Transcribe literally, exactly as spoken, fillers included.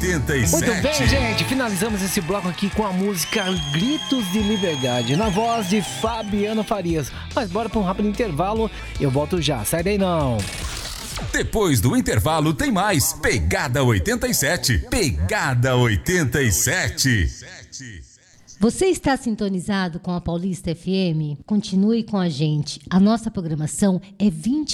oitenta e sete. Muito bem, gente, finalizamos esse bloco aqui com a música Gritos de Liberdade, na voz de Fabiano Farias. Mas bora para um rápido intervalo, eu volto já, sai daí não. Depois do intervalo tem mais Pegada oitenta e sete. Pegada oitenta e sete. Você está sintonizado com a Paulista F M? Continue com a gente. A nossa programação é vinte